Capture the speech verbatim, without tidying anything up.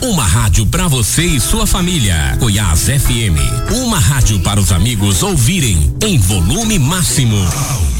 Uma rádio para você e sua família. Goiás F M. Uma rádio para os amigos ouvirem em volume máximo.